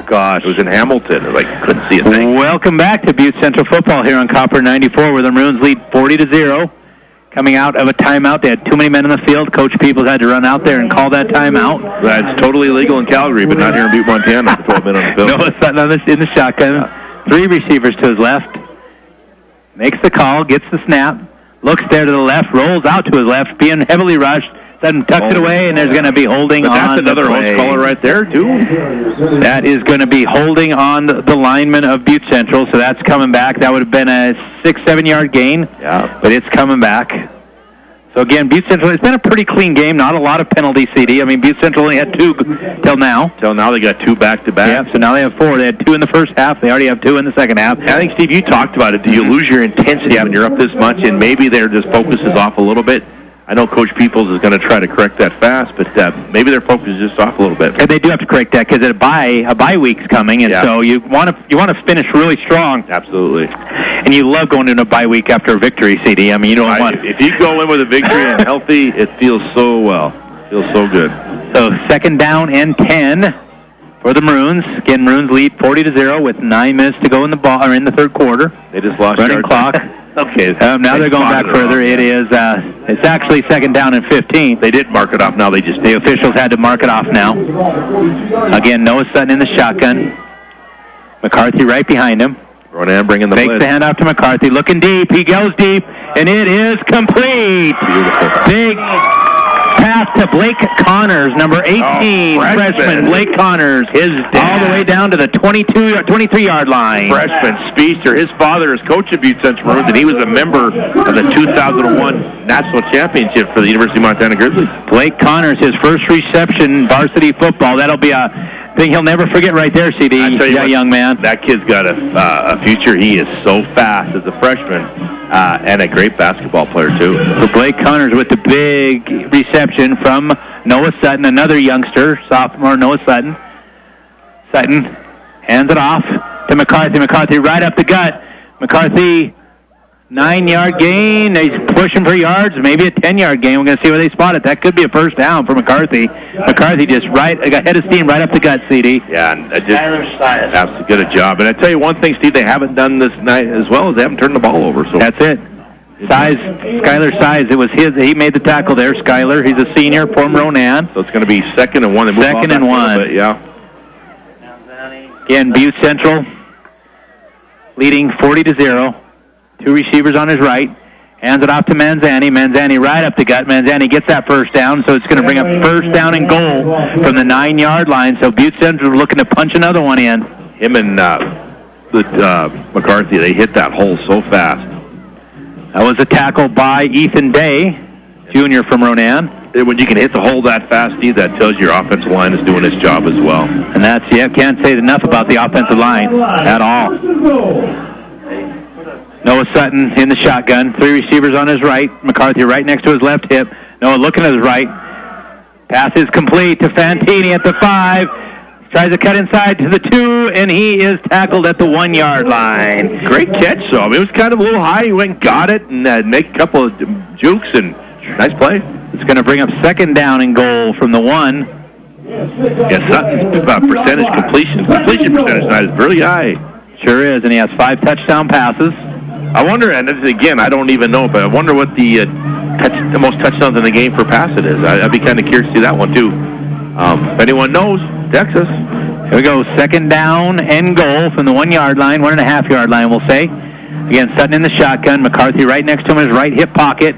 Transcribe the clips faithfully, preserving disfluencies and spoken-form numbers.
gosh. It was in Hamilton. I like, couldn't see a thing. Welcome back to Butte Central football here on Copper ninety-four, where the Maroons lead forty to zero. Coming out of a timeout. They had too many men in the field. Coach Peoples had to run out there and call that timeout. That's totally legal in Calgary, but not here in Butte, Montana with twelve men on the field. No, it's not in the shotgun. Yeah. Three receivers to his left. Makes the call, gets the snap, looks there to the left, rolls out to his left, being heavily rushed. Sudden tucks it away, and there's going to be holding but on. That's another host caller right there, too. That is going to be holding on the lineman of Butte Central, so that's coming back. That would have been a six, seven-yard gain, yeah. but it's coming back. So, again, Butte Central, it's been a pretty clean game, not a lot of penalties, C D. I mean, Butte Central only had two till now. Till now, they got two back-to-back. Yeah, so now they have four. They had two in the first half. They already have two in the second half. I think, Steve, you talked about it. Do you lose your intensity when you're up this much, and maybe their just focus is off a little bit? I know Coach Peoples is going to try to correct that fast, but uh, maybe their focus is just off a little bit. And they do have to correct that because a bye a bye week's coming, and yeah. so you want to you want to finish really strong. Absolutely. And you love going into a bye week after a victory, C D. I mean, you don't I, want if you go in with a victory and healthy, it feels so well. It feels so good. So second down and ten for the Maroons. Again, Maroons lead forty to zero with nine minutes to go in the ball or in the third quarter. They just lost running clock. Okay. Um, now they they're going back further. It is. Uh, it's actually second down and fifteen. They did mark it off. Now they just the officials had to mark it off. Now, again, Noah Sutton in the shotgun. McCarthy right behind him. Ronan bringing the Takes blitz. the hand off to McCarthy. Looking deep. He goes deep, and it is complete. Beautiful. Big pass to Blake Connors, number eighteen, oh, freshman. freshman Blake Connors, his dad. all the way down to the twenty-two, twenty-three-yard line. Freshman speedster. His father is coach of Butte Central Maroons, and he was a member of the two thousand one National Championship for the University of Montana Grizzlies. Blake Connors, his first reception, varsity football. That'll be a thing he'll never forget right there, C D, that what, young man. That kid's got a, uh, a future. He is so fast as a freshman. Uh, and a great basketball player, too. So Blake Connors with the big reception from Noah Sutton, another youngster, sophomore Noah Sutton. Sutton hands it off to McCarthy. McCarthy right up the gut. McCarthy, nine-yard gain. He's pushing for yards, maybe a ten-yard gain. We're going to see where they spot it. That could be a first down for McCarthy. McCarthy just right, got head of steam right up the gut, C D. Yeah, and just that's good a job. And I tell you one thing, Steve, they haven't done this night as well as they haven't turned the ball over. So that's it. Size, Skyler Size. It was his. He made the tackle there. Skyler. He's a senior from Ronan. So it's going to be second and one. They move second and one. Bit, yeah. Again, Butte Central leading forty to zero. Two receivers on his right. Hands it off to Manzani. Manzani right up the gut. Manzani gets that first down, so it's going to bring up first down and goal from the nine-yard line. So Butte Central looking to punch another one in. Him and uh, the, uh, McCarthy, they hit that hole so fast. That was a tackle by Ethan Day, junior from Ronan. When you can hit the hole that fast, Steve, that tells you your offensive line is doing its job as well. And that's, yeah, can't say enough about the offensive line at all. Noah Sutton in the shotgun. Three receivers on his right. McCarthy right next to his left hip. Noah looking at his right. Pass is complete to Fantini at the five. Tries to cut inside to the two, and he is tackled at the one-yard line. Great catch, though. I mean, it was kind of a little high. He went and got it and uh, make a couple of jukes, and nice play. It's going to bring up second down and goal from the one. Yeah, Sutton's uh, percentage completion, completion percentage tonight is really high. Sure is, and he has five touchdown passes. I wonder, and again, I don't even know, but I wonder what the uh, touch, the most touchdowns in the game per pass it is. I, I'd be kind of curious to see that one, too. Um, if anyone knows, Texas. Here we go, second down and goal from the one-yard line, one-and-a-half-yard line, we'll say. Again, Sutton in the shotgun. McCarthy right next to him in his right hip pocket.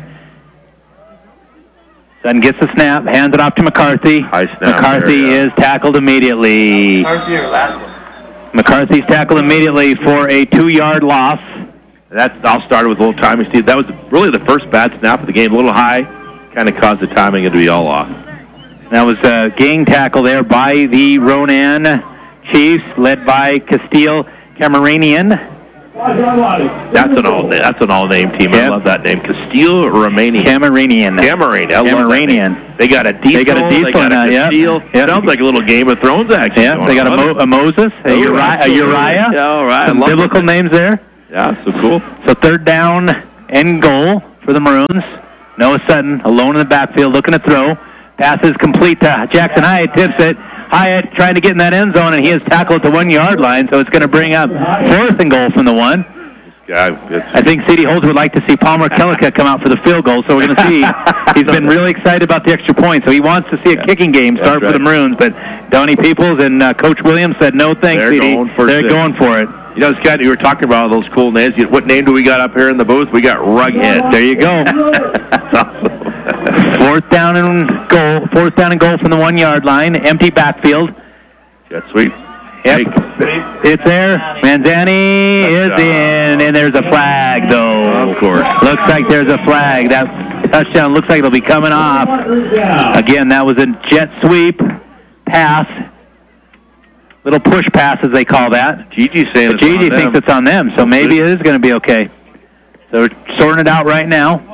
Sutton gets the snap, hands it off to McCarthy. High snap McCarthy there, yeah. is tackled immediately. McCarthy or last one? McCarthy's tackled immediately for a two-yard loss. That all started with a little timing, Steve. That was really the first bad snap of the game. A little high, kind of caused the timing to be all off. That was a gang tackle there by the Ronan Chiefs, led by Castile Camaranian. That's an all that's an all name team. Yep. I love that name. Castile Romanian. Camaranian. Camaranian. I love Camaranian. that name. They got a diesel. They got a diesel. They got a Castile. Yep. Yep. Sounds like a little Game of Thrones action. Yeah. They got a, Mo- a Moses, a, Oh, Uriah, a Uriah. Yeah, all right. Some biblical it. names there. Yeah, so cool. So third down and goal for the Maroons. Noah Sutton alone in the backfield looking to throw. Pass is complete to Jackson Hyatt. Tips it. Hyatt trying to get in that end zone, and he is tackled at the one-yard line, so it's going to bring up fourth and goal from the one. Yeah, it's, I think C D Holds would like to see Palmer Kellica come out for the field goal, so we're going to see. He's been really excited about the extra point, so he wants to see a yeah. kicking game start That's for the right. Maroons, but Donnie Peoples and uh, Coach Williams said no thanks, They're C D. going for They're six. going for it. You know, Scott, you were talking about all those cool names. You- What name do we got up here in the booth? We got Rughead. There you go. That's awesome. Fourth down and goal. Fourth down and goal from the one-yard line. Empty backfield. Jet sweep. Yep. It's there. Manzani is Touchdown. in, and there's a flag, though. Of course. Looks like there's a flag. That touchdown looks like it'll be coming off. Again, that was a jet sweep pass. Little push pass, as they call that. Gigi's saying But it's Gigi on them. thinks it's on them, so maybe it is going to be okay. So we're sorting it out right now.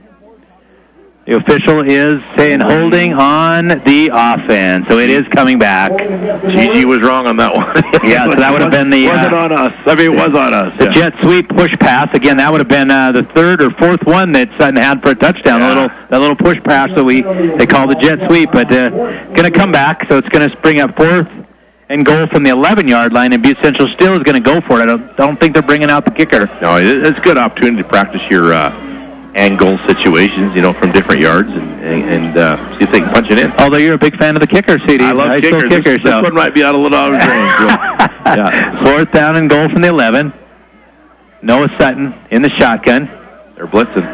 The official is saying holding on the offense, so it is coming back. Gigi was wrong on that one. Yeah, so that would have been the, Wasn't uh, on us. I mean, it was on us. The yeah. jet sweep push pass. Again, that would have been uh, the third or fourth one that Sutton had for a touchdown. Yeah. A little, that little push pass that we they call the jet sweep, but uh, going to come back. So it's going to bring up fourth and goal from the eleven-yard line, and Butte Central still is going to go for it. I don't, don't think they're bringing out the kicker. No, it, it's a good opportunity to practice your uh, and goal situations, you know, from different yards, and, and, and uh, see if they can punch it in. Although you're a big fan of the kicker, C D. I love High kickers. school kickers. This, this so. one might be out a little out of range. So, yeah. Fourth down and goal from the eleven. Noah Sutton in the shotgun. They're blitzing.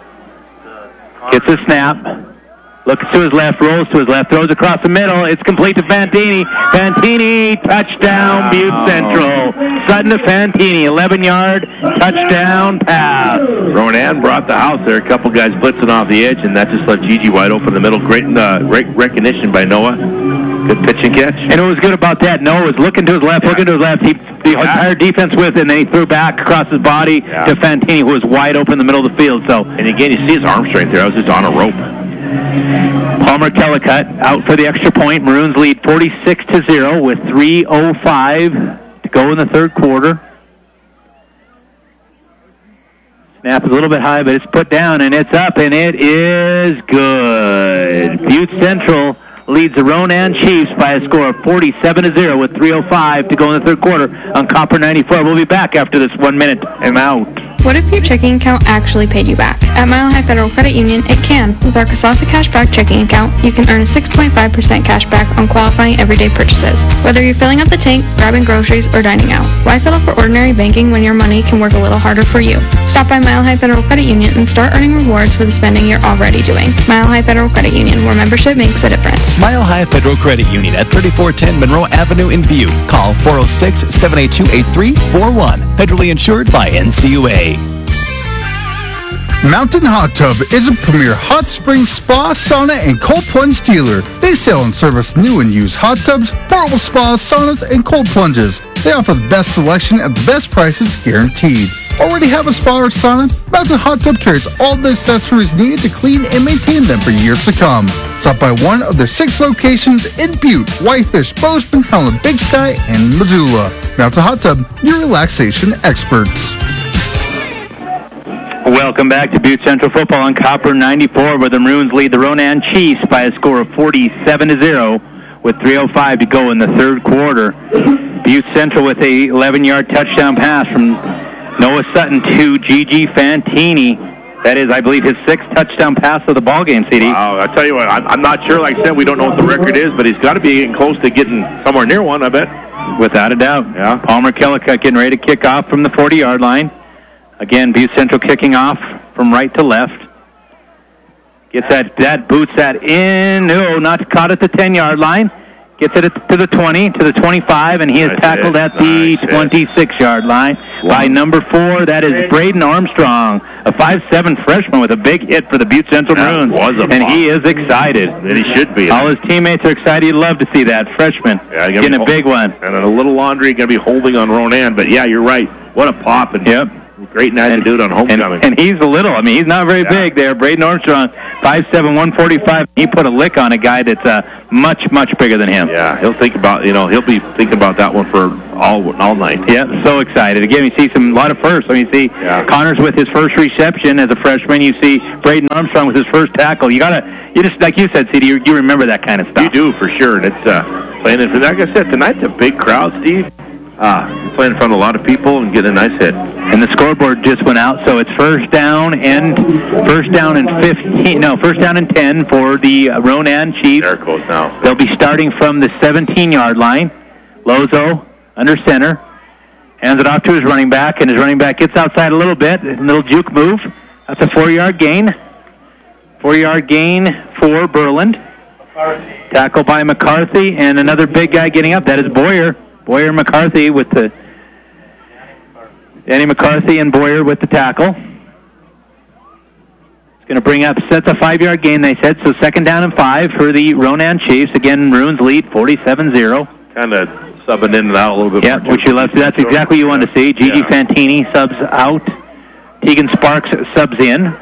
Gets a snap. Looks to his left, rolls to his left, throws across the middle. It's complete to Fantini. Fantini, touchdown, Butte Central. Sutton to Fantini, eleven-yard touchdown pass. Ronan brought the house there. A couple guys blitzing off the edge, and that just left Gigi wide open in the middle. Great, uh, great recognition by Noah. Good pitch and catch. And what was good about that, Noah was looking to his left, Yeah. looking to his left. He the entire defense with it, and then he threw back across his body Yeah. to Fantini, who was wide open in the middle of the field. So And again, you see his arm strength there. I was just on a rope. Palmer Kellicut out for the extra point. Maroons lead forty-six to zero with three oh five to go in the third quarter. Snap is a little bit high, but it's put down, and it's up, and it is good. Butte Central leads the Ronan Chiefs by a score of forty-seven to zero with three oh five to go in the third quarter on Copper ninety-four. We'll be back after this one minute. I'm out. What if your checking account actually paid you back? At Mile High Federal Credit Union, it can. With our Casasa Cashback checking account, you can earn a six point five percent cash back on qualifying everyday purchases. Whether you're filling up the tank, grabbing groceries, or dining out, why settle for ordinary banking when your money can work a little harder for you? Stop by Mile High Federal Credit Union and start earning rewards for the spending you're already doing. Mile High Federal Credit Union, where membership makes a difference. Mile High Federal Credit Union at thirty-four ten Monroe Avenue in Butte. Call four oh six, seven eight two, eight three four one. Federally insured by N C U A. Mountain Hot Tub is a premier hot spring spa, sauna, and cold plunge dealer. They sell and service new and used hot tubs, portable spas, saunas, and cold plunges. They offer the best selection at the best prices guaranteed. Already have a spa or sauna? Mountain Hot Tub carries all the accessories needed to clean and maintain them for years to come. Stop by one of their six locations in Butte, Whitefish, Bozeman, Helen, Big Sky, and Missoula. Mountain Hot Tub, your relaxation experts. Welcome back to Butte Central Football on Copper ninety-four, where the Maroons lead the Ronan Chiefs by a score of forty-seven to zero with three oh five to go in the third quarter. Butte Central with a eleven-yard touchdown pass from Noah Sutton to Gigi Fantini. That is, I believe, his sixth touchdown pass of the ballgame, C D. Wow, I tell you what, I'm, I'm not sure. Like I said, we don't know what the record is, but he's got to be getting close to getting somewhere near one, I bet. Without a doubt. Yeah. Palmer Kellicut getting ready to kick off from the forty-yard line. Again, Butte Central kicking off from right to left. Gets that, that boots that in. No, not caught at the ten-yard line. Gets it to the twenty, to the twenty-five, and he is Nice tackled hit. at the Nice hit. twenty-six-yard line by number four. That is Braden Armstrong, a five seven freshman with a big hit for the Butte Central That Maroons. was a and pop. he is excited. And he should be. All his teammates are excited. You'd love to see that. Freshman Yeah, getting a big one. And a little laundry going to be holding on Ronan. But, yeah, you're right. What a pop. And Yep. Great night to do it on And, homecoming. and he's a little. I mean, he's not very Yeah. big there. Braden Armstrong, five seven, one forty-five. He put a lick on a guy that's uh, much, much bigger than him. yeah, he'll think about, you know, he'll be thinking about that one for all all night. Yeah, so excited. Again, you see some a lot of firsts. I mean, you see Yeah. Connors with his first reception as a freshman. You see Braden Armstrong with his first tackle. You gotta, you just like you said, C D. You, you remember that kind of stuff. You do, for sure. And it's uh, playing in, like I said, tonight's a big crowd, Steve. Uh, playing in front of a lot of people and getting a nice hit. And the scoreboard just went out, so it's first down and first down and fifteen. No, first down and ten for the uh, Ronan Chiefs. There it goes now. They'll be starting from the seventeen-yard line. Lozo under center. Hands it off to his running back, and his running back gets outside a little bit. A little juke move. That's a four-yard gain. Four-yard gain for Berland. Tackle by McCarthy, and another big guy getting up. That is Boyer. Boyer McCarthy with the... Danny McCarthy and Boyer with the tackle. It's going to bring up... That's a five-yard gain, they said. So second down and five for the Ronan Chiefs. Again, Maroons lead forty-seven zero. Kind of subbing in and out a little bit Yeah, more. which you love. That's exactly what you wanted to see. Gigi Yeah. Fantini subs out. Tegan Sparks subs in.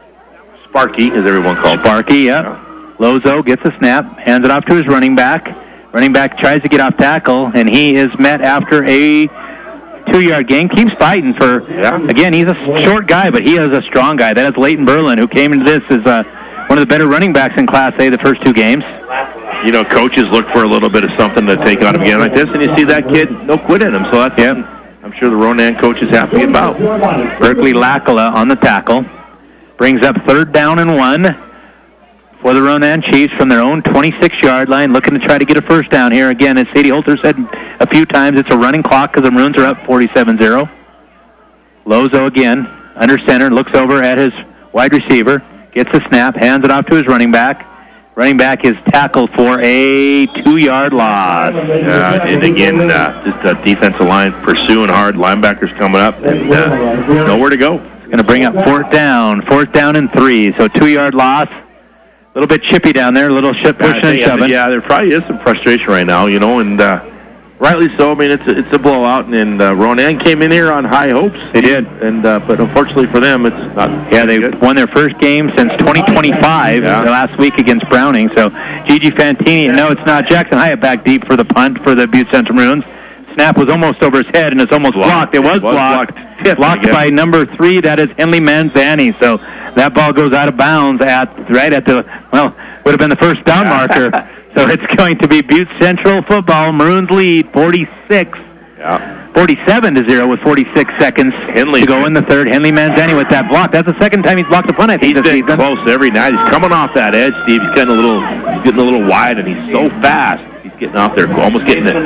Sparky, as everyone calls him. Sparky, yeah. Lozo gets a snap, hands it off to his running back. Running back tries to get off tackle, and he is met after a two-yard gain. Keeps fighting for, Yeah. again, he's a short guy, but he is a strong guy. That is Leighton Berlin, who came into this as uh, one of the better running backs in Class A the first two games. You know, coaches look for a little bit of something to take out of a game like this, and you see that kid, no quit in him. So that's Yep. something I'm sure the Ronan coach is happy about. Berkeley Lacala on the tackle. Brings up third down and one for the Ronan Chiefs from their own twenty-six-yard line, looking to try to get a first down here. Again, as Sadie Holter said a few times, it's a running clock because the Maroons are up forty-seven zero. Lozo again, under center, looks over at his wide receiver, gets a snap, hands it off to his running back. Running back is tackled for a two-yard loss. Uh, and again, uh, just a defensive line pursuing hard, linebackers coming up, and uh, nowhere to go. Going to bring up fourth down, fourth down and three, so two-yard loss. A little bit chippy down there, a little ship pushing I think- and shoving. Yeah, there probably is some frustration right now, you know, and uh, rightly so. I mean, it's a, it's a blowout, and uh, Ronan came in here on high hopes. They did. And uh, but unfortunately for them, it's not. Yeah, they good. won their first game since twenty twenty-five, Yeah. the last week against Browning. So Gigi Fantini, no, it's not. Jackson Hyatt back deep for the punt for the Butte Central Maroons. Snap was almost over his head, and it's almost blocked. Blocked. It was, It was blocked. blocked. Tipped, blocked I guess. by number three, that is Henley Manzani. So that ball goes out of bounds at right at the, well, would have been the first down marker. So it's going to be Butte Central football. Maroons lead forty-six. Yeah. forty-seven to zero with forty-six seconds Henley- to go in the third. Henley Manzani with that block. That's the second time he's blocked a punt, I think, He's this been season. close every night. He's coming off that edge, Steve. He's getting a little, he's getting a little wide, and he's so fast. He's getting off there, almost getting it.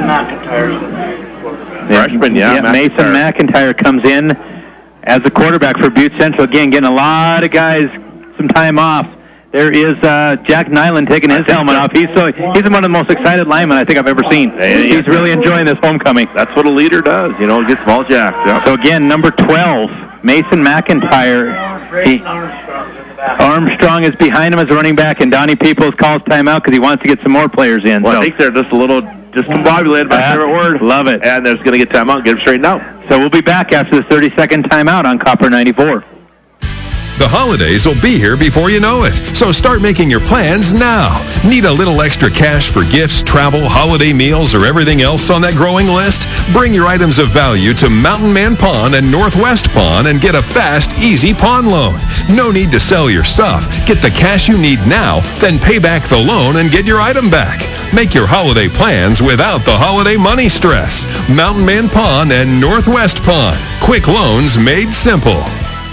Freshman, yeah. Mason McIntyre comes in as the quarterback for Butte Central. Again, getting a lot of guys some time off. There is uh, Jack Nyland taking his helmet off. He's so he's one of the most excited linemen I think I've ever seen. Hey, He's yeah. really enjoying this homecoming. That's what a leader does, you know, gets the ball jacked. Yeah. So again, number twelve, Mason McIntyre. He, Armstrong is behind him as a running back, and Donnie Peoples calls timeout because he wants to get some more players in. Well, so. I think they're just a little discombobulated by Uh, favorite word. love it. And they're just going to get time out and get them straightened out. So we'll be back after the thirty-second timeout on Copper ninety-four. The holidays will be here before you know it, so start making your plans now. Need a little extra cash for gifts, travel, holiday meals, or everything else on that growing list? Bring your items of value to Mountain Man Pawn and Northwest Pawn and get a fast, easy pawn loan. No need to sell your stuff. Get the cash you need now, then pay back the loan and get your item back. Make your holiday plans without the holiday money stress. Mountain Man Pawn and Northwest Pawn. Quick loans made simple.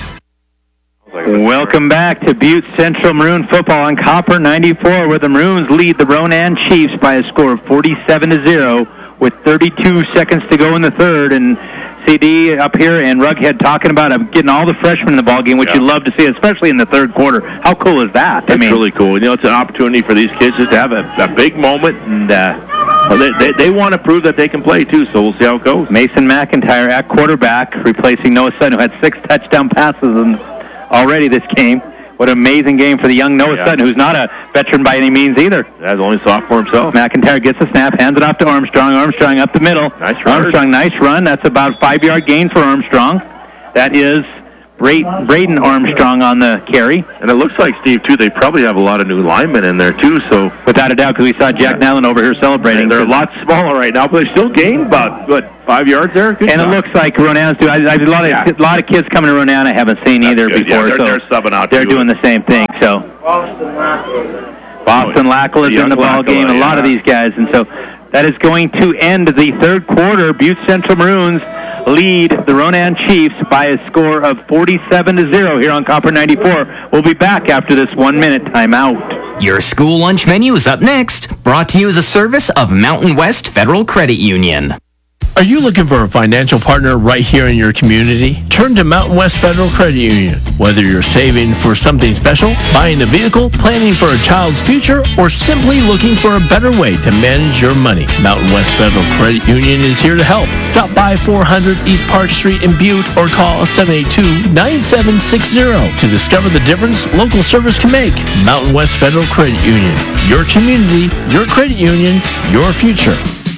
Welcome back to Butte Central Maroon football on Copper ninety-four, where the Maroons lead the Ronan Chiefs by a score of forty-seven to zero with thirty-two seconds to go in the third. And C D up here and Rughead talking about uh, getting all the freshmen in the ball game, which Yeah. you love to see, especially in the third quarter. How cool is that? That's really cool. You know, it's an opportunity for these kids just to have a, a big moment, and uh, well, they, they, they want to prove that they can play, too, so we'll see how it goes. Mason McIntyre at quarterback, replacing Noah Sutton, who had six touchdown passes in, already this game. What an amazing game for the young Noah Yeah. Sutton, who's not a veteran by any means either. That's only sophomore himself. McIntyre gets a snap, hands it off to Armstrong. Armstrong up the middle. Nice run. Armstrong, nice run. That's about five-yard gain for Armstrong. That is Bra- Braden Armstrong on the carry. And it looks like, Steve, too, they probably have a lot of new linemen in there, too, so... Without a doubt, because we saw Jack Nellen over here celebrating. And they're a lot smaller right now, but they still gained about, what, five yards there? Good and job. It looks like Ronan's doing... I, I, a, lot of, Yeah. a lot of kids coming to Ronan I haven't seen That's either good. before, Yeah, they're, so they're subbing out, they're too. doing the same thing, so... Boston Lackle is The in the young ball Lackle, game, a lot of yeah. these guys, and so that is going to end the third quarter. Butte Central Maroons lead the Ronan Chiefs by a score of forty-seven to zero here on Copper ninety-four. We'll be back after this one-minute timeout. Your school lunch menu is up next, brought to you as a service of Mountain West Federal Credit Union. Are you looking for a financial partner right here in your community? Turn to Mountain West Federal Credit Union. Whether you're saving for something special, buying a vehicle, planning for a child's future, or simply looking for a better way to manage your money, Mountain West Federal Credit Union is here to help. Stop by four hundred East Park Street in Butte or call seven eight two, nine seven six zero to discover the difference local service can make. Mountain West Federal Credit Union. Your community, your credit union, your future.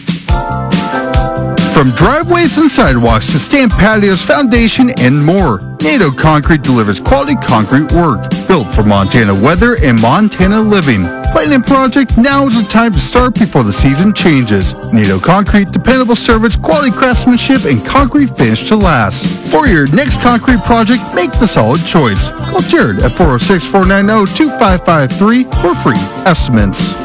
From driveways and sidewalks to stamped patios, foundation, and more, NATO Concrete delivers quality concrete work built for Montana weather and Montana living. Planning a project, now is the time to start before the season changes. NATO Concrete, dependable service, quality craftsmanship, and concrete finish to last. For your next concrete project, make the solid choice. Call Jared at four oh six, four nine zero, two five five three for free estimates.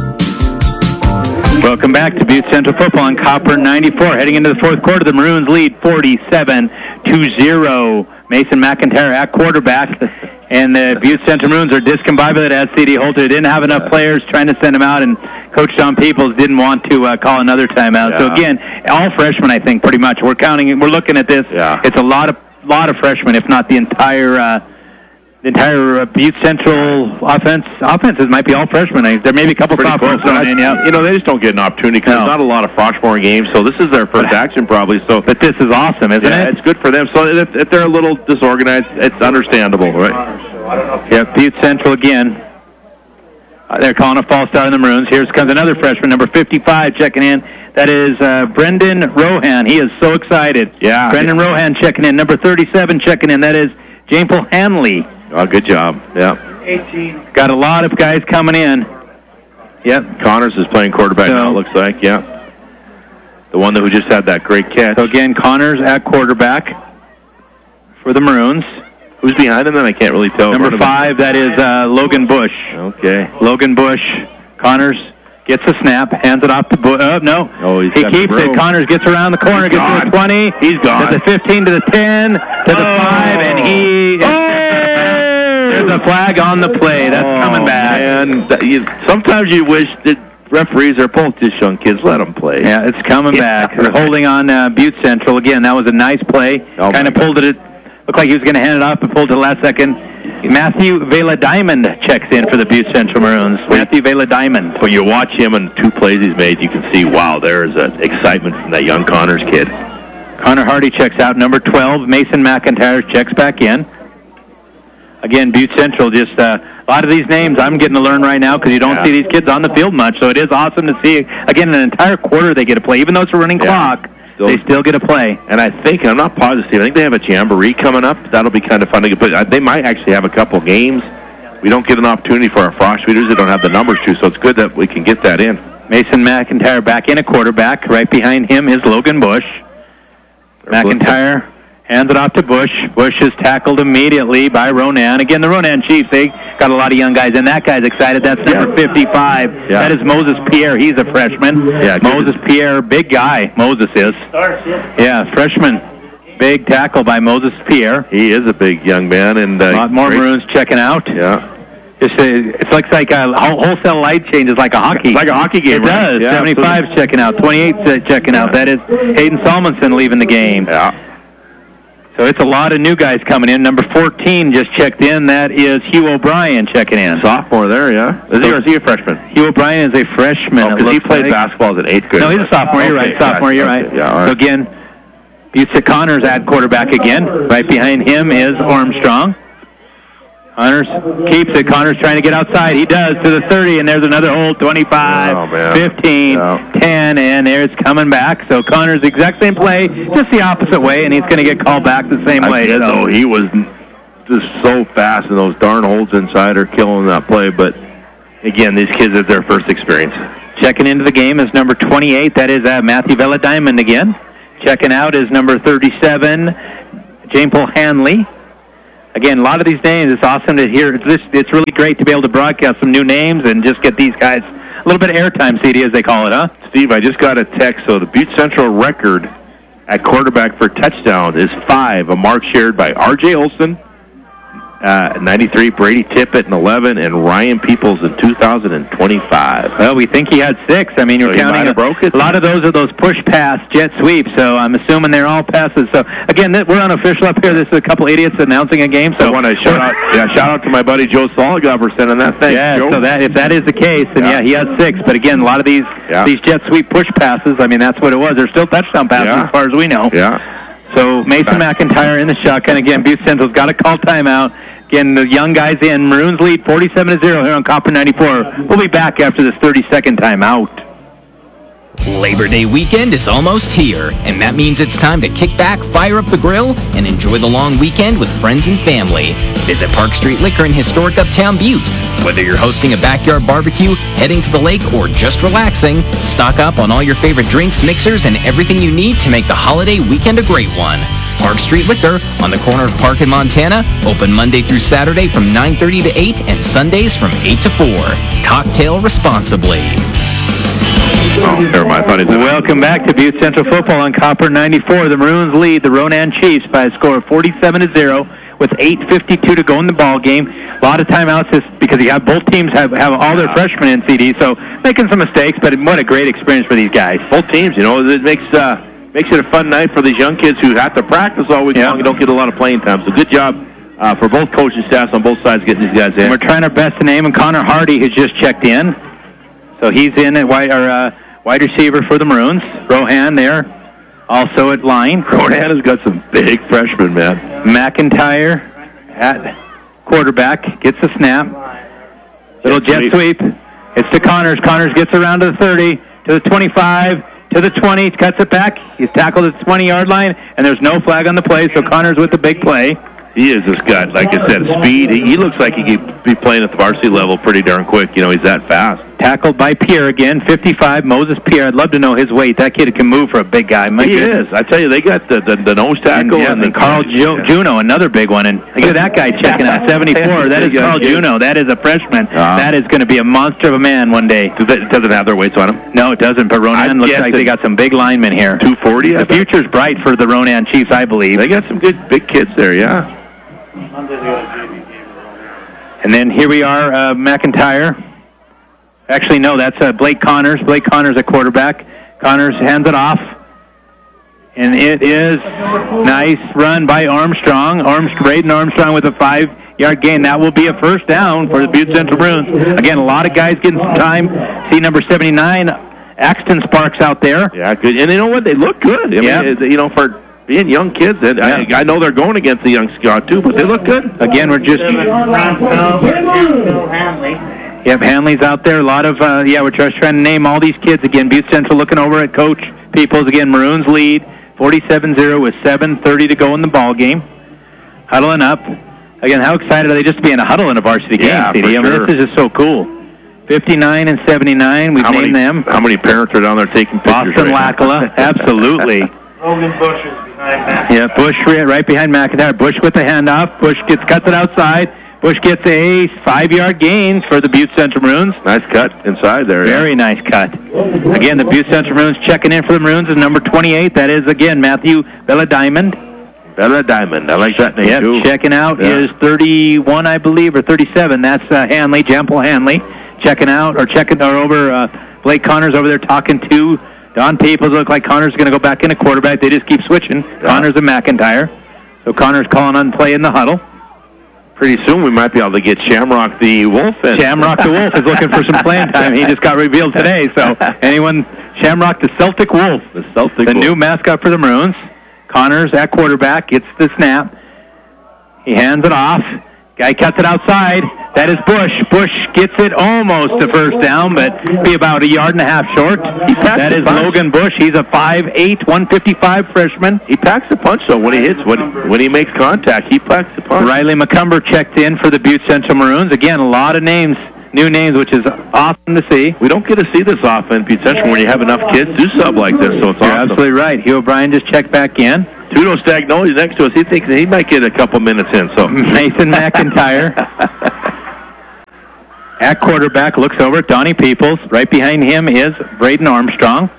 Welcome back to Butte Central Football on Copper ninety-four. Heading into the fourth quarter, the Maroons lead forty-seven to zero. Mason McIntyre at quarterback. And the Butte Central Maroons are discombobulated as C D Holter. They didn't have enough players trying to send him out, and Coach John Peoples didn't want to uh, call another timeout. Yeah. So, again, all freshmen, I think, pretty much. We're counting, we're looking at this. Yeah. It's a lot of lot of freshmen, if not the entire uh, the entire uh, Butte Central offense. Offenses might be all freshmen. I- There may be a couple Pretty sophomores close. thrown in, yeah. You know, they just don't get an opportunity because No. there's not a lot of Froshmore games, so this is their first action probably. So, But this is awesome, isn't yeah, it? it's good for them. So if, if they're a little disorganized, it's understandable, right? Yep, Butte Central again. Uh, they're calling a false start on the Maroons. Here comes another freshman, number fifty-five, checking in. That is uh, Brendan Rohan. He is so excited. Yeah. Brendan Rohan checking in. Number thirty-seven checking in. That is Jameful Hanley. Oh, good job. Yeah. Got a lot of guys coming in. Yep. Connors is playing quarterback So- now, it looks like, yeah. The one who just had that great catch. So again, Connors at quarterback for the Maroons. Who's behind him then? I can't really tell. Number five, that is uh, Logan Bush. Okay. Logan Bush. Connors gets a snap, hands it off to Bush. Oh, no. Oh, he's he got keeps the room. it. Connors gets around the corner, He's gets to the gone. twenty. He's gone. To the fifteen, to the ten, to the Oh. five, and he... There's a flag on the play. That's coming back. And you, sometimes you wish that referees are both just young kids. Let them play. Yeah, it's coming Yeah. back. They're holding on uh, Butte Central. Again, that was a nice play. Oh, kind of my pulled it. Looked like he was going to hand it off, but pulled it last second. Matthew Vela Diamond checks in for the Butte Central Maroons. Matthew Vela Diamond. When you watch him and two plays he's made, you can see, wow, there is an excitement from that young Connors kid. Connor Hardy checks out. Number twelve, Mason McIntyre checks back in. Again, Butte Central, just uh, a lot of these names I'm getting to learn right now because you don't Yeah. see these kids on the field much. So it is awesome to see, again, an entire quarter they get to play. Even though it's a running Yeah. clock, Still- they still get to play. And I think, I'm not positive, I think they have a jamboree coming up. That'll be kind of fun to get, but uh, they might actually have a couple games. We don't get an opportunity for our frosh feeders. They don't have the numbers to, so it's good that we can get that in. Mason McIntyre back in a quarterback. Right behind him is Logan Bush. McIntyre hands it off to Bush. Bush is tackled immediately by Ronan. Again, the Ronan Chiefs, they got a lot of young guys, and that guy's excited. That's number fifty-five. Yeah. That is Moses Pierre. He's a freshman. Yeah, good. Moses Pierre, big guy. Moses is. Yeah, freshman. Big tackle by Moses Pierre. He is a big young man. And uh, A lot more great- Maroons checking out. Yeah. It's, a, it's like, like a whole- wholesale light change is like a hockey. It's like a hockey game, It right? does. Yeah, seventy-five's checking out. twenty-eight's checking out. That is Hayden Salmonson leaving the game. Yeah. So it's a lot of new guys coming in. Number fourteen just checked in. That is Hugh O'Brien checking in. Sophomore there, yeah. Is he, or is he a freshman? Hugh O'Brien is a freshman. Oh, it because he looks played like. basketball as an eighth grader. No, he's a sophomore. You're Okay, right. Sophomore, gotcha. you're Okay, right. yeah, all right. So again, Butte Connors at quarterback again. Right behind him is Armstrong. Connors keeps it. Connors trying to get outside. He does to the thirty, and there's another hold. twenty-five, Oh, man. fifteen, Yeah. ten, and there's coming back. So Connors, exact same play, just the opposite way, and he's going to get called back the same way. Again, So though, he was just so fast, and those darn holds inside are killing that play. But, again, these kids have their first experience. checking into the game is number twenty-eight. That is uh, Matthew Vela Diamond again. Checking out is number thirty-seven, Jane Paul Hanley. Again, a lot of these names, it's awesome to hear. It's, just, it's really great to be able to broadcast some new names and just get these guys a little bit of airtime, C D, as they call it, huh? Steve, I just got a text. So the Butte Central record at quarterback for touchdowns is five, a mark shared by R J Olson, uh, ninety-three, Brady Tippett in eleven, and Ryan Peoples in two thousand twenty-five. Well, we think he had six. I mean, you're So he might counting have broke it. a lot of those are those push pass jet sweeps, so I'm assuming they're all passes. So, again, th- we're unofficial up here. This is a couple idiots announcing a game. So I want to shout out, yeah, shout out to my buddy Joe Soliga for sending that. Thanks, Yeah, Joe. so that if that is the case, then yeah, Yeah. he has six. But again, a lot of these Yeah. these jet sweep push passes, I mean, that's what it was. They're still touchdown passes Yeah. as far as we know. Yeah. So Mason McIntyre in the shotgun. Again, Butte Central's got to call timeout. Again, the young guys in. Maroons lead forty-seven to zero here on Copper ninety-four. We'll be back after this thirty-second timeout. Labor Day weekend is almost here, and that means it's time to kick back, fire up the grill, and enjoy the long weekend with friends and family. Visit Park Street Liquor in historic Uptown Butte. Whether you're hosting a backyard barbecue, heading to the lake, or just relaxing, stock up on all your favorite drinks, mixers, and everything you need to make the holiday weekend a great one. Park Street Liquor on the corner of Park and Montana, open Monday through Saturday from nine thirty to eight and Sundays from eight to four. Cocktail responsibly. Oh, never mind. I thought he was Welcome back to Butte Central Football on Copper ninety-four. The Maroons lead the Ronan Chiefs by a score of forty-seven to zero with eight fifty-two to go in the ball game. A lot of timeouts is because you have both teams have, have all their freshmen in C D, so making some mistakes, but what a great experience for these guys. both teams, you know, it makes uh, makes it a fun night for these young kids who have to practice all week Yeah. long and don't get a lot of playing time. So good job uh, for both coaching staffs on both sides getting these guys in. And we're trying our best to name him. Connor Hardy has just checked in, so he's in at wide, or, uh, wide receiver for the Maroons. Rohan there, also at line. Ronan has got some big freshmen, man. McIntyre at quarterback gets the snap. Little Jet jet sweep. It's to Connors. Connors gets around to the thirty, to the twenty-five, to the twenty, cuts it back. He's tackled at the twenty-yard line, and there's no flag on the play, so Connors with the big play. He is this guy, like I said, speed. He, he looks like he could be playing at the varsity level pretty darn quick. You know, he's that fast. Tackled by Pierre again, fifty-five, Moses Pierre. I'd love to know his weight. That kid can move for a big guy. My he goodness. is. I tell you, they got the, the, the nose And, tackle. yeah, and and the Carl Ju- Juno, another big one. And look at that guy checking out, seventy-four. That is Big Carl kid. Juno. That is a freshman. Uh-huh. That is going to be a monster of a man one day. Does it doesn't have their weights on him. No, it doesn't, but Ronan I'm looks like they guessing got some big linemen here. two forty, I The think. future's bright for the Ronan Chiefs, I believe. They got some good big kids there, yeah. And then here we are, uh, McIntyre. Actually, no, that's uh, Blake Connors. Blake Connors at quarterback. Connors hands it off. And it is nice run by Armstrong. Armstrong, Braden Armstrong with a five-yard gain. That will be a first down for the Butte Central Bruins. Again, a lot of guys getting some time. See number seventy-nine, Axton Sparks out there. Yeah, good. And you know what? They look good. I mean, Yeah. it- you know, for being young kids, and I, Yeah. I know they're going against the young scout too, but they look good. Again, we're just... Yep, Hanley's out there. A lot of, uh, yeah, we're just trying to name all these kids. Again, Butte Central looking over at Coach Peoples. Again, Maroons lead forty-seven zero with seven thirty to go in the ball game. Huddling up. Again, how excited are they just to be in a huddle in a varsity game, Yeah, C D? for I mean, sure. this is just so cool. fifty-nine and seventy-nine, we've How named many, them. how many parents are down there taking pictures Boston right now? Lackala, absolutely. Logan Bush is behind that. Yeah, Bush right right behind McIntyre. Bush with the handoff. Bush gets cuts it outside. Bush gets a five-yard gain for the Butte Central Maroons. Nice cut inside there. yeah. Very nice cut. Again, the Butte Central Maroons checking in for the Maroons is number twenty-eight. That is, again, Matthew Bella Diamond. Bella Diamond. I like that name Yep, too. checking out Yeah. is thirty-one, I believe, or thirty-seven. That's uh, Hanley, Jampel Hanley. Checking out, or checking or over, uh, Blake Connors over there talking to Don Peoples. Look like Connors is going to go back in a quarterback. They just keep switching. Connors and McIntyre. So Connors calling on play in the huddle. Pretty soon we might be able to get Shamrock the Wolf in. Shamrock the Wolf is looking for some playing time. He just got revealed today. So anyone, Shamrock the Celtic Wolf, The Celtic the Wolf. new mascot for the Maroons. Connors at quarterback gets the snap. He hands it off, Guy cuts it outside. That is Bush. Bush gets it almost to first down, but be about a yard and a half short. That is Logan Bush. He's a five eight, one fifty-five freshman. He packs the punch, though, when he hits. When, when he makes contact, he packs the punch. Riley McCumber checked in for the Butte Central Maroons. Again, a lot of names, new names, which is awesome to see. We don't get to see this often in Butte Central when you have enough kids do sub like this, so it's You're awesome. absolutely right. Hugh O'Brien just checked back in. Tudo Stagnoli's next to us. He thinks he might get a couple minutes in. So Nathan McIntyre at quarterback looks over at Donnie Peoples. Right behind him is Braden Armstrong.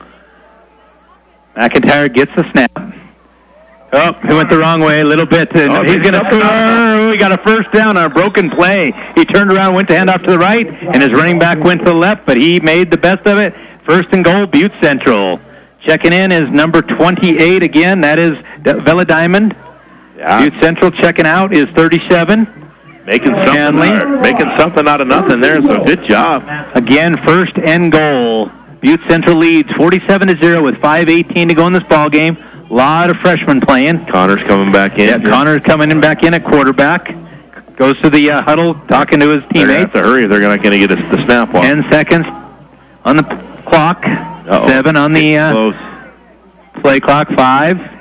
McIntyre gets the snap. Oh, he went the wrong way a little bit. And oh, he's going to score. We got a first down on a broken play. He turned around, went to hand off to the right, and his running back went to the left, but he made the best of it. First and goal, Butte Central. Checking in is number twenty-eight again. That is Vela Diamond. Yeah. Butte Central checking out is thirty-seven. Making something, out, making something out of nothing there, so good job. Again, first and goal. Butte Central leads forty-seven to zero with five eighteen to go in this ball game. A lot of freshmen playing. Connor's coming back in. Yeah, Connor's coming in back in at quarterback. Goes to the uh, huddle, talking to his teammates. They're going to have to hurry. They're not going to get a, the snap off. Ten seconds on the clock. Uh-oh. Seven on the uh, close. play clock. Five.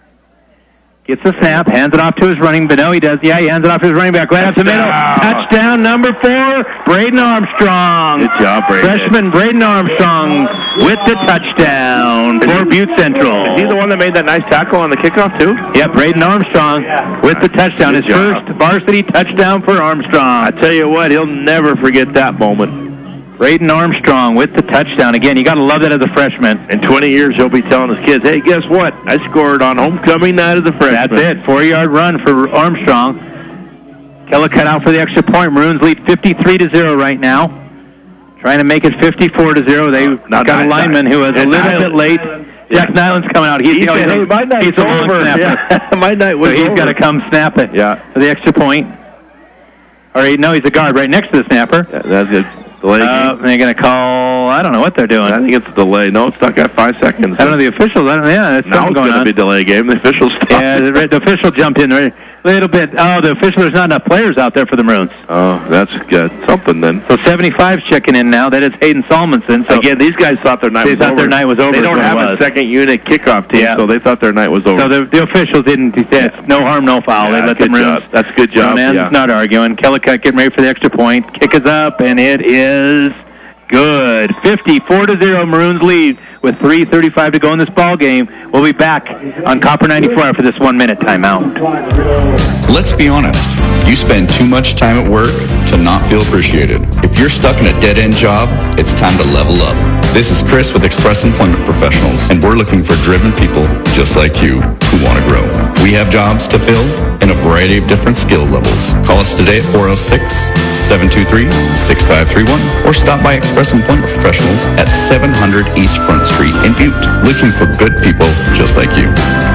Gets the snap, hands it off to his running, but no, he does. Yeah, he hands it off to his running back right up the middle. Touchdown number four, Braden Armstrong. Good job, Braden. Freshman Braden Armstrong with the touchdown for Butte Central. Is he the one that made that nice tackle on the kickoff, too? Yeah, Braden Armstrong with the touchdown. Good His job. first varsity touchdown for Armstrong. I tell you what, he'll never forget that moment. Braden Armstrong with the touchdown. Again, you got to love that as a freshman. In twenty years, he'll be telling his kids, hey, guess what? I scored on homecoming night as a freshman. That's it. Four-yard run for Armstrong. Kellicut out for the extra point. Maroons lead fifty-three to zero right now. Trying to make it fifty-four to zero. They Not got a lineman who was a little bit late. Jack Nyland's coming out. He's, He you know, said, he's, hey, my night's he's a long over. snapper. Yeah. My night was So he's over. got to come snap it Yeah. for the extra point. All right, no, he's a guard right next to the snapper. Yeah, that's good. Delay Uh, game. they're going to call, I don't know what they're doing. I think it's a delay. No, it's not got five seconds. I don't know the officials. I don't. Yeah, there's Now something it's going going to on. be a delay game. The officials stopped. Yeah, the, the official jumped in a little bit. Oh, the official. There's not enough players out there for the Maroons. Oh, that's good. Something then. So seventy-five's checking in now. That is Hayden Solmonson. So Again, these guys thought their night they was thought over. their night was over. They is don't what it have was. a second unit kickoff team, Yeah. so they thought their night was over. So the, the officials didn't. They said no harm, no foul. Yeah, they let good the Maroons. job. That's a good job. Man's Yeah. not arguing. Kellicut getting ready for the extra point. Kick is up, and it is good. fifty-four to zero. Maroons lead with three thirty-five to go in this ball game. We'll be back on Copper ninety-four after this one-minute timeout. Let's be honest. You spend too much time at work to not feel appreciated. If you're stuck in a dead-end job, it's time to level up. This is Chris with Express Employment Professionals, and we're looking for driven people just like you who want to grow. We have jobs to fill in a variety of different skill levels. Call us today at four oh six, seven two three, six five three one or stop by Express Employment Professionals at seven hundred East Front Street in Butte. Looking for good people just like you.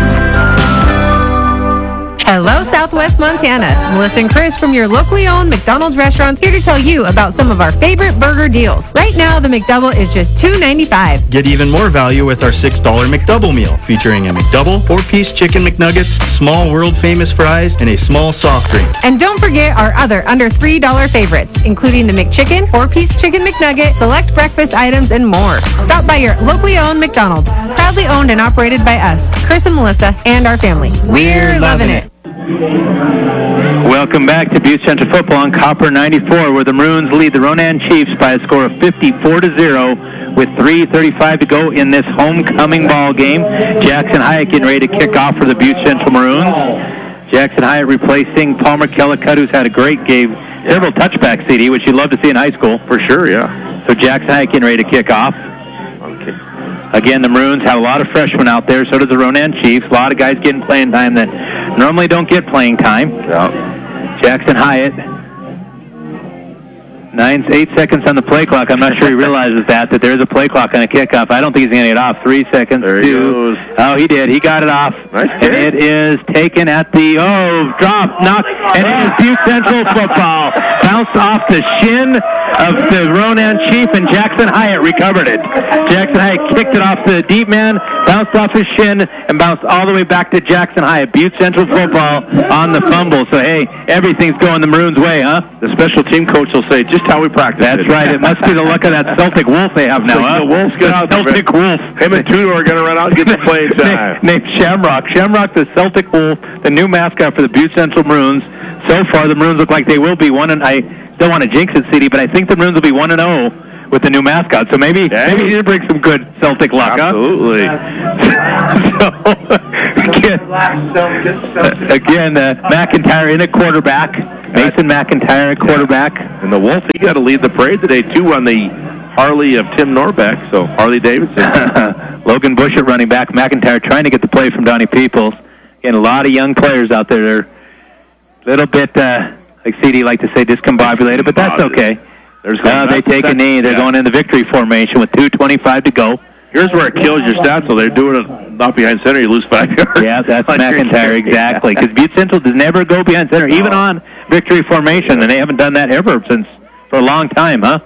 Hello, Southwest Montana. Melissa and Chris from your locally owned McDonald's restaurants here to tell you about some of our favorite burger deals. Right now, the McDouble is just two ninety-five. Get even more value with our six dollar McDouble meal, featuring a McDouble, four-piece chicken McNuggets, small world-famous fries, and a small soft drink. And don't forget our other under three dollar favorites, including the McChicken, four-piece chicken McNugget, select breakfast items, and more. Stop by your locally owned McDonald's, proudly owned and operated by us, Chris and Melissa, and our family. We're loving it. Welcome back to Butte Central Football on Copper ninety-four, where the Maroons lead the Ronan Chiefs by a score of fifty-four to zero with three thirty-five to go in this homecoming ball game. Jackson Hyatt getting ready to kick off for the Butte Central Maroons. Jackson Hyatt replacing Palmer Kellicut, who's had a great game, several touchbacks, C D, which you'd love to see in high school. For sure, yeah. So Jackson Hyatt getting ready to kick off. Okay. Again, the Maroons have a lot of freshmen out there. So does the Ronan Chiefs. A lot of guys getting playing time that normally don't get playing time. Yeah. Jackson Hyatt. Nine, eight seconds on the play clock. I'm not sure he realizes that, that there's a play clock on a kickoff. I don't think he's going to get off. Three seconds. There he two. goes. Oh, he did. He got it off. Nice and kick. it is taken at the, oh, drop, knock, and it is Butte Central football. bounced off the shin of the Ronan Chief, and Jackson Hyatt recovered it. Jackson Hyatt kicked it off the deep man, bounced off his shin, and bounced all the way back to Jackson Hyatt. Butte Central football on the fumble. So, hey, everything's going the Maroons' way, huh? The special team coach will say, just how we practice. That's it. right. It must be the luck of that Celtic Wolf they have now, Like huh? the Wolves get The out Celtic Wolf. Him and Tudor are going to run out and get the play time. Named Shamrock. Shamrock, the Celtic Wolf, the new mascot for the Butte Central Maroons. So far, the Maroons look like they will be one, and I don't want to jinx it, C D, but I think the Maroons will be one and zero with the new mascot. So maybe Yeah. maybe he'll bring some good Celtic luck, Absolutely. huh? so, again, again uh, McIntyre in at quarterback. Mason McIntyre at quarterback. And the Wolf, he got to lead the parade today, too, on the Harley of Tim Norbeck. So, Harley Davidson. Logan Bush at running back. McIntyre trying to get the play from Donnie Peoples. Again, a lot of young players out there. They're a little bit, uh, like C D like to say, discombobulated, but that's okay. There's Uh, they take a knee. They're yeah. going in the victory formation with two twenty-five to go. Here's where it kills your stats. So they're doing it not behind center. You lose five yards. Yeah, that's On your McIntyre, carry. exactly. Because Butte Central does never go behind center, even No. on victory formation, and they haven't done that ever since for a long time, huh?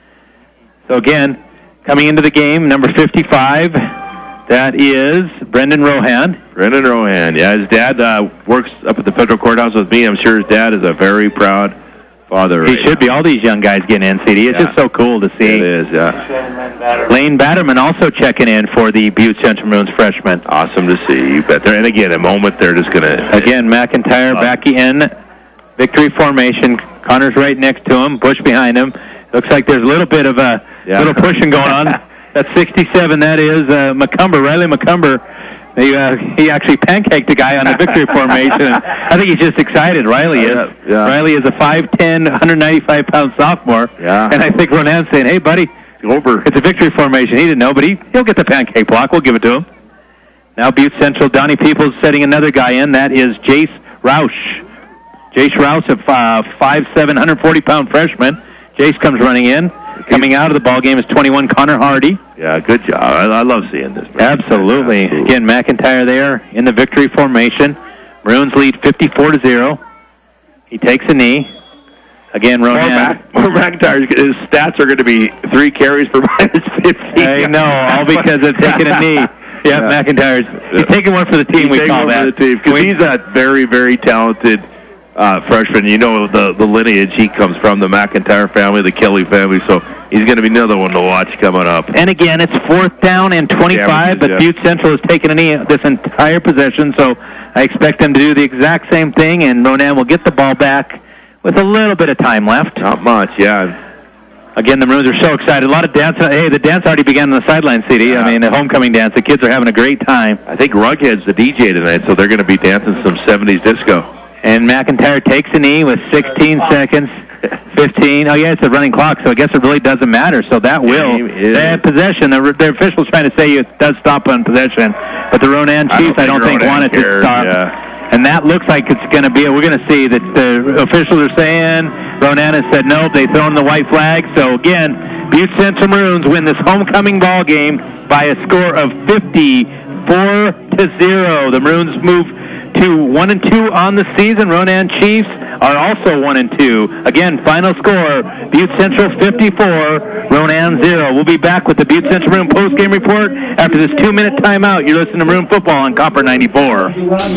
So again, coming into the game, number fifty-five, that is Brendan Rohan. Brendan Rohan. Yeah, his dad uh, works up at the federal courthouse with me. I'm sure his dad is a very proud father. He right should be. All these young guys getting in, C D. It's Yeah. just so cool to now. see. It is, yeah. Lane Batterman also checking in for the Butte Central Maroons freshman. Awesome to see. You bet. And again, a moment they're just going to... Again, McIntyre back in victory formation. Connor's right next to him. Bush behind him. Looks like there's a little bit of a Yeah. little pushing going on. That's sixty-seven. That is uh, McCumber, Riley McCumber. He, uh, he actually pancaked a guy on a victory formation. I think he's just excited. Riley is. Yeah, yeah. Riley is a five ten, one ninety-five pound sophomore. Yeah. And I think Ronan's saying, hey, buddy, Over. it's a victory formation. He didn't know, but he, he'll get the pancake block. We'll give it to him. Now Butte Central, Donnie Peoples setting another guy in. That is Jace Roush. Jace Roush, a uh, five seven, one forty pound freshman. Jace comes running in. Coming out of the ball game is twenty-one, Connor Hardy. Yeah, good job. I, I love seeing this. Absolutely. Again, McIntyre there in the victory formation. Maroons lead fifty-four to zero. He takes a knee. Again, More, Ronan. Mac, more McIntyre, his stats are going to be three carries for minus fifty. I know, all because of taking a knee. Yep, Yeah. McIntyre's. He's taking one for the team, He's we taking call one that. for the team, 'cause he's a very, very talented uh, freshman. You know the, the lineage he comes from, the McIntyre family, the Kelly family, so he's going to be another one to watch coming up. And again, it's fourth down and twenty-five, but Yeah. Butte Central has taken a knee this entire possession, so I expect them to do the exact same thing, and Ronan will get the ball back with a little bit of time left. Not much, yeah. Again, the Maroons are so excited. A lot of dance. Hey, the dance already began on the sideline, C D. Yeah. I mean, the homecoming dance. The kids are having a great time. I think Rughead's the D J tonight, so they're going to be dancing some seventies disco. And McIntyre takes a knee with sixteen seconds. fifteen. Oh, yeah, it's a running clock, so I guess it really doesn't matter. So that will. Game is- They have possession. The, the official's trying to say it does stop on possession. But the Ronan I don't Chiefs, I don't think, think want Ronan it to cares, stop. yeah. And that looks like it's going to be, we're going to see that the officials are saying, Ronan has said no, they've thrown the white flag. So again, Butte Central Maroons win this homecoming ball game by a score of fifty-four to zero. The Maroons move to one and two on the season. Ronan Chiefs are also one and two. Again, final score: Butte Central fifty-four, Ronan zero. We'll be back with the Butte Central Maroon post game report after this two-minute timeout. You're listening to Maroon Football on Copper ninety-four.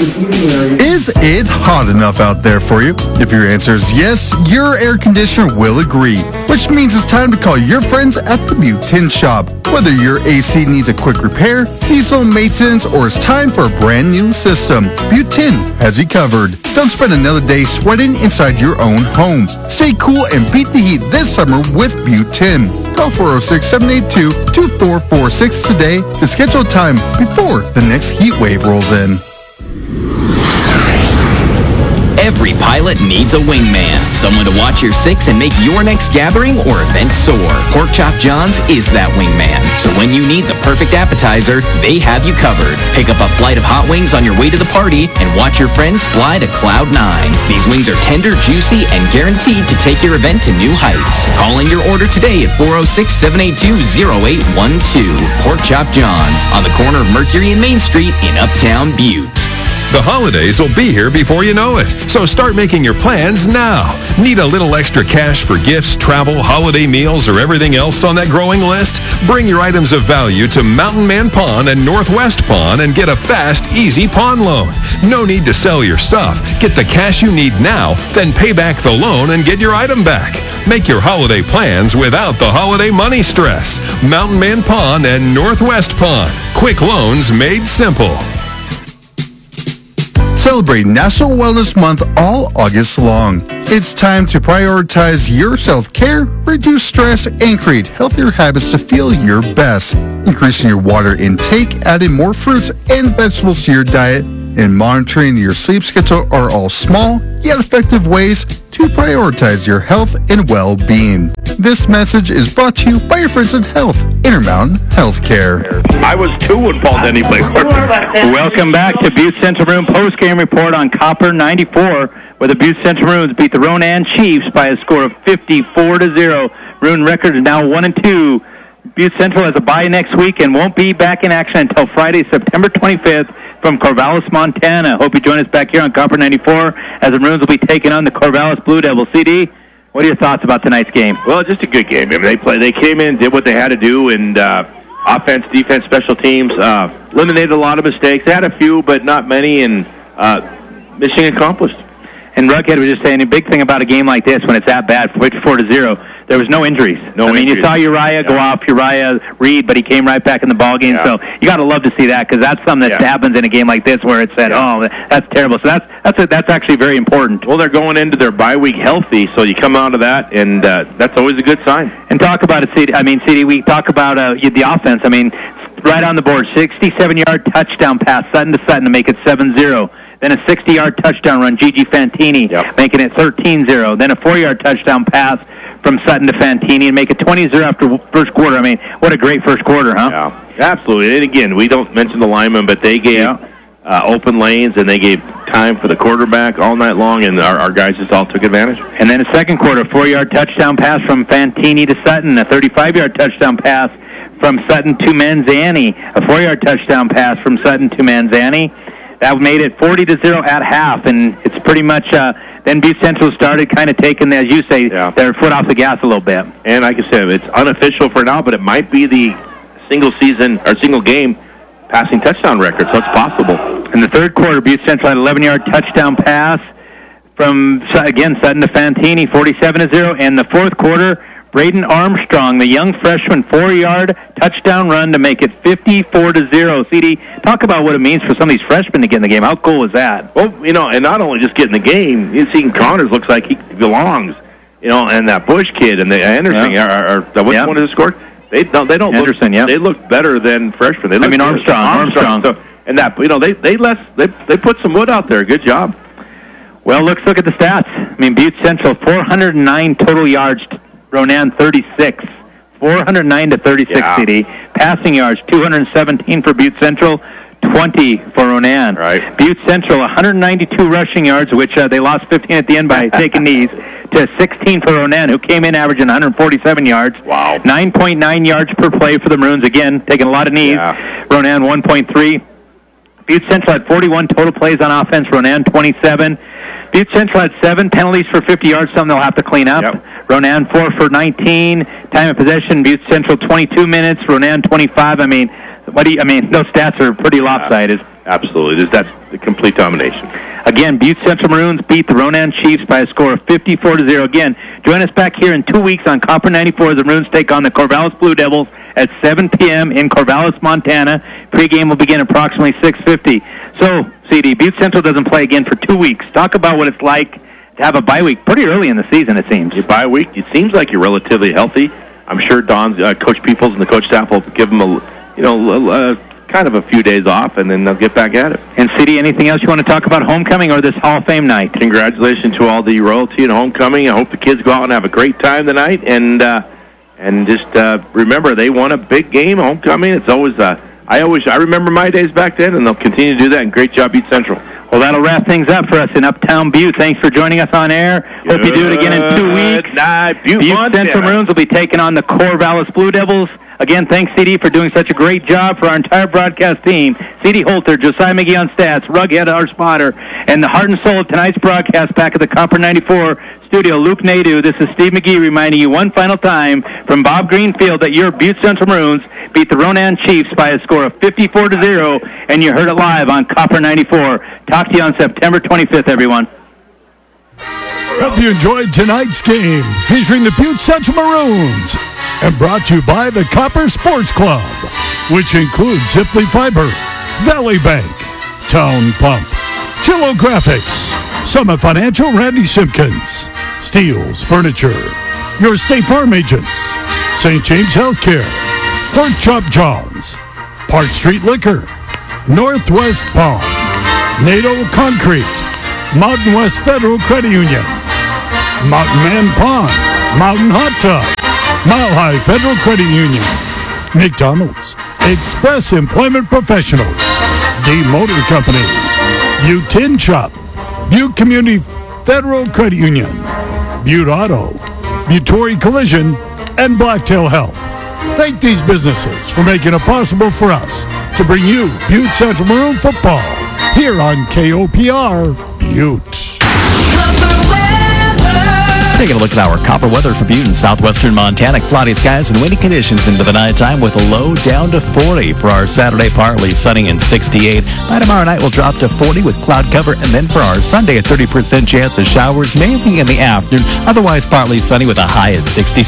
Is it hot enough out there for you? If your answer is yes, your air conditioner will agree, which means it's time to call your friends at the Butte Tin Shop. Whether your A C needs a quick repair, seasonal maintenance, or it's time for a brand new system, Butte Tin has you covered. Don't spend another day sweating inside your own home. Stay cool and beat the heat this summer with Butte Tin. Call four oh six, seven eight two, two four four six today to schedule time before the next heat wave rolls in. Every pilot needs a wingman, someone to watch your six and make your next gathering or event soar. Pork Chop John's is that wingman. So when you need the perfect appetizer, they have you covered. Pick up a flight of hot wings on your way to the party and watch your friends fly to Cloud nine. These wings are tender, juicy, and guaranteed to take your event to new heights. Call in your order today at four oh six, seven eight two, oh eight one two. Pork Chop John's on the corner of Mercury and Main Street in Uptown Butte. The holidays will be here before you know it, so start making your plans now. Need a little extra cash for gifts, travel, holiday meals, or everything else on that growing list? Bring your items of value to Mountain Man Pawn and Northwest Pawn and get a fast, easy pawn loan. No need to sell your stuff. Get the cash you need now, then pay back the loan and get your item back. Make your holiday plans without the holiday money stress. Mountain Man Pawn and Northwest Pawn. Quick loans made simple. Celebrate National Wellness Month all August long. It's time to prioritize your self-care, reduce stress, and create healthier habits to feel your best. Increasing your water intake, adding more fruits and vegetables to your diet, and monitoring your sleep schedule are all small yet effective ways to prioritize your health and well-being. This message is brought to you by your friends at Health, Intermountain Healthcare. I was two when Paul Denny played quarterback. Welcome back to Butte Central Maroon post-game report on Copper ninety-four, where the Butte Central Maroons beat the Ronan Chiefs by a score of fifty-four to zero. Maroon record is now one and two. Butte Central has a bye next week and won't be back in action until Friday, September twenty-fifth from Corvallis, Montana. Hope you join us back here on Copper ninety-four as the Maroons will be taking on the Corvallis Blue Devils. C D, what are your thoughts about tonight's game? Well, just a good game. I mean, they play. They came in, did what they had to do, and uh, offense, defense, special teams, uh, eliminated a lot of mistakes. They had a few, but not many, and uh, mission accomplished. And Ruckhead was just saying, a big thing about a game like this, when it's that bad, fifty-four to zero, there was no injuries. No I mean, injuries. you saw Uriah yeah. go off, Uriah Reed, but he came right back in the ball game. Yeah. So you got to love to see that, because that's something that Yeah. happens in a game like this where it said, Yeah. oh, that's terrible. So that's that's a, that's actually very important. Well, they're going into their bye week healthy, so you come out of that, and uh, that's always a good sign. And talk about it, C D. I mean, C D, we talk about uh, the offense. I mean, right on the board, sixty-seven-yard touchdown pass, Sutton to Sutton to make it seven zero. Then a sixty-yard touchdown run, Gigi Fantini, Yep. making it thirteen zero. Then a four-yard touchdown pass from Sutton to Fantini and make it twenty zero after first quarter. I mean, what a great first quarter, huh? Yeah, absolutely. And again, we don't mention the linemen, but they gave Yeah. uh, open lanes, and they gave time for the quarterback all night long, and our, our guys just all took advantage. And then a second quarter, four-yard touchdown pass from Fantini to Sutton, a thirty-five-yard touchdown pass from Sutton to Manzani, a four-yard touchdown pass from Sutton to Manzani. That made it forty to zero at half, and it's pretty much, uh, then Butte Central started kind of taking, as you say, Yeah. their foot off the gas a little bit. And like I said, it's unofficial for now, but it might be the single season or single game passing touchdown record, so it's possible. In the third quarter, Butte Central had an eleven-yard touchdown pass from, again, Sutton to Fantini, forty-seven to zero. And the fourth quarter, Braden Armstrong, the young freshman, four-yard touchdown run to make it fifty-four to zero. C D, talk about what it means for some of these freshmen to get in the game. How cool is that? Well, you know, and not only just getting the game, you see Connors looks like he belongs, you know, and that Bush kid and the Anderson, Yeah. are, are, are, what's Yeah. one of the scores? They don't, they don't Anderson, look, yeah. they look better than freshmen. They look I mean, good. Armstrong, Armstrong. So, and that, you know, they, they less, they, they put some wood out there. Good job. Well, let's look at the stats. I mean, Butte Central, four hundred nine total yards, Ronan thirty-six. four hundred nine to thirty-six, Yeah. C D. Passing yards, two hundred seventeen for Butte Central, twenty for Ronan. Right. Butte Central, one hundred ninety-two rushing yards, which uh, they lost fifteen at the end by taking knees, to sixteen for Ronan, who came in averaging one hundred forty-seven yards. Wow. nine point nine yards per play for the Maroons, again, taking a lot of knees. Yeah. Ronan, one point three. Butte Central had forty-one total plays on offense, Ronan twenty-seven. Butte Central had seven penalties for fifty yards, something they'll have to clean up. Yep. Ronan four for nineteen. Time of possession, Butte Central twenty-two minutes, Ronan twenty-five. I mean, what do you, I mean, those stats are pretty lopsided. Absolutely. That's the complete domination. Again, Butte Central Maroons beat the Ronan Chiefs by a score of fifty-four to zero. Again, join us back here in two weeks on Copper ninety-four as the Maroons take on the Corvallis Blue Devils at seven p.m. in Corvallis, Montana. Pre-game will begin approximately six fifty. So, C D, Butte Central doesn't play again for two weeks. Talk about what it's like to have a bye week pretty early in the season, it seems. Your bye week, it seems like you're relatively healthy. I'm sure Don's, uh, Coach Peoples and the coach staff will give them a, you know, uh, kind of a few days off, and then they'll get back at it. And, C D, anything else you want to talk about homecoming or this Hall of Fame night? Congratulations to all the royalty and homecoming. I hope the kids go out and have a great time tonight, and uh, and just uh, remember, they won a big game, homecoming. It's always, uh, I always, I remember my days back then, and they'll continue to do that, and great job, Butte Central. Well, that'll wrap things up for us in Uptown Butte. Thanks for joining us on air. Hope you do it again in two weeks. Good night, Butte, Butte Montana. Central Maroons will be taking on the Corvallis Blue Devils. Again, thanks, C D, for doing such a great job for our entire broadcast team. C D Holter, Josiah McGee on stats, Rughead, our spotter, and the heart and soul of tonight's broadcast back at the Copper ninety-four studio, Luke Nadeau. This is Steve McGee reminding you one final time from Bob Greenfield that your Butte Central Maroons beat the Ronan Chiefs by a score of fifty-four to zero, and you heard it live on Copper ninety-four. Talk to you on September twenty-fifth, everyone. Hope you enjoyed tonight's game featuring the Butte Central Maroons and brought to you by the Copper Sports Club, which includes Zipley Fiber, Valley Bank, Town Pump, Tillo Graphics, Summit Financial, Randy Simpkins, Steele's Furniture, your State Farm agents, Saint James Healthcare, Pork Chop Johns, Park Street Liquor, Northwest Palm, NATO Concrete, Mountain West Federal Credit Union, Mountain Man Pond, Mountain Hot Tub, Mile High Federal Credit Union, McDonald's, Express Employment Professionals, D Motor Company, U Tin Shop, Butte Community Federal Credit Union, Butte Auto, Buttori Collision, and Blacktail Health. Thank these businesses for making it possible for us to bring you Butte Central Maroon football here on K O P R Butte. Taking a look at our copper weather for Butte in southwestern Montana. Cloudy skies and windy conditions into the nighttime with a low down to forty for our Saturday, partly sunny and sixty-eight. By tomorrow night, we'll drop to forty with cloud cover. And then for our Sunday, a thirty percent chance of showers, mainly in the afternoon. Otherwise, partly sunny with a high at sixty-six.